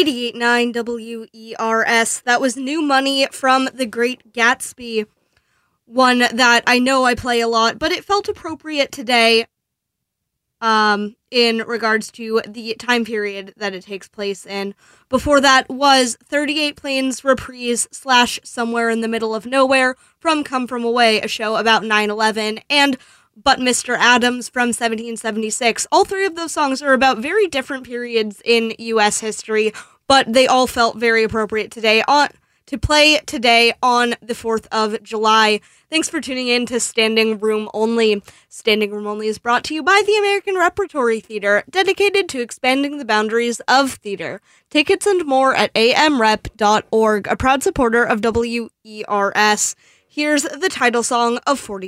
88.9 WERS. That was New Money from The Great Gatsby. One that I know I play a lot, but it felt appropriate today in regards to the time period that it takes place in. Before that was 38 Planes Reprise / Somewhere in the Middle of Nowhere from Come From Away, a show about 9/11, and But Mr. Adams from 1776. All three of those songs are about very different periods in U.S. history, but they all felt very appropriate today to play today on the 4th of July. Thanks for tuning in to Standing Room Only. Standing Room Only is brought to you by the American Repertory Theater, dedicated to expanding the boundaries of theater. Tickets and more at amrep.org, a proud supporter of WERS. Here's the title song of 40.